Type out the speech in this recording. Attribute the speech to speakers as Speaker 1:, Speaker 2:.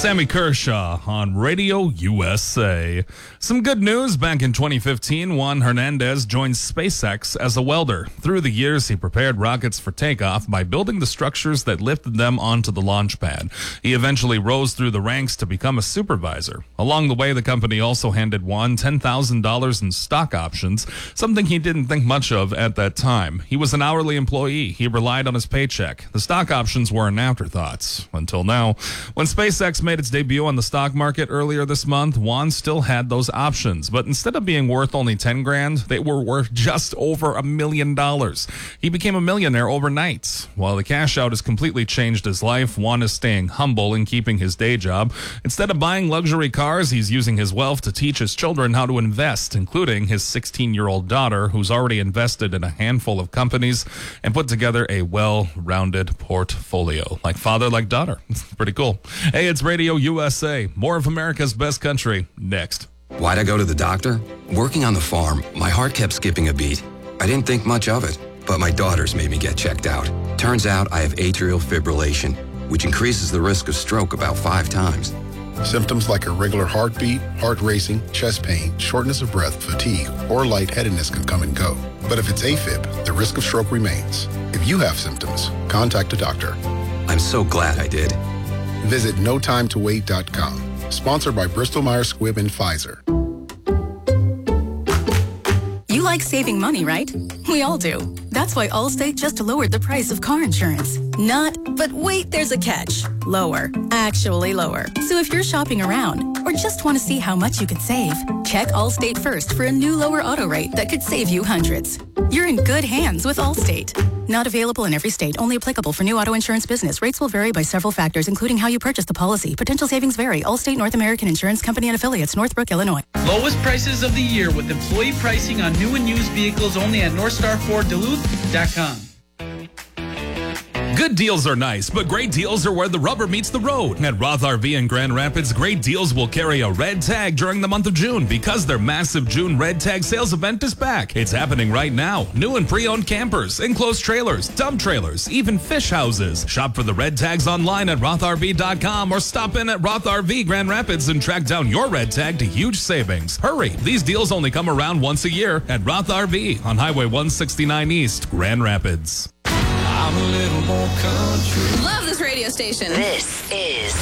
Speaker 1: Sammy Kershaw on Radio USA. Some good news. Back in 2015, Juan Hernandez joined SpaceX as a welder. Through the years, he prepared rockets for takeoff by building the structures that lifted them onto the launch pad. He eventually rose through the ranks to become a supervisor. Along the way, the company also handed Juan $10,000 in stock options, something he didn't think much of at that time. He was an hourly employee. He relied on his paycheck. The stock options were an afterthought. Until now, when SpaceX made its debut on the stock market earlier this month, Juan still had those options, but instead of being worth only $10,000, they were worth just over $1 million. He became a millionaire overnight. While the cash out has completely changed his life, Juan is staying humble and keeping his day job. Instead of buying luxury cars, he's using his wealth to teach his children how to invest, including his 16-year-old daughter, who's already invested in a handful of companies and put together a well-rounded portfolio. Like father, like daughter. Pretty cool. Hey, it's Radio USA. More of America's best country next.
Speaker 2: Why'd I go to the doctor? Working on the farm, my heart kept skipping a beat. I didn't think much of it, but my daughters made me get checked out. Turns out I have atrial fibrillation, which increases the risk of stroke about 5 times.
Speaker 3: Symptoms like irregular heartbeat, heart racing, chest pain, shortness of breath, fatigue, or lightheadedness can come and go. But if it's AFib, the risk of stroke remains. If you have symptoms, contact a doctor.
Speaker 2: I'm so glad I did.
Speaker 3: Visit notimetowait.com. Sponsored by Bristol-Myers Squibb and Pfizer.
Speaker 4: You like saving money, right? We all do. That's why Allstate just lowered the price of car insurance. Not, but wait, there's a catch. Lower. Actually lower. So if you're shopping around or just want to see how much you could save, check Allstate first for a new lower auto rate that could save you hundreds. You're in good hands with Allstate. Not available in every state. Only applicable for new auto insurance business. Rates will vary by several factors, including how you purchase the policy. Potential savings vary. Allstate North American Insurance Company and Affiliates, Northbrook, Illinois.
Speaker 5: Lowest prices of the year with employee pricing on new and used vehicles only at NorthstarFordDuluth.com.
Speaker 1: Good deals are nice, but great deals are where the rubber meets the road. At Roth RV in Grand Rapids, great deals will carry a red tag during the month of June because their massive June red tag sales event is back. It's happening right now. New and pre-owned campers, enclosed trailers, dump trailers, even fish houses. Shop for the red tags online at RothRV.com or stop in at Roth RV Grand Rapids and track down your red tag to huge savings. Hurry, these deals only come around once a year at Roth RV on Highway 169 East, Grand Rapids.
Speaker 6: I'm a little more country.
Speaker 7: Love this radio station.
Speaker 8: This is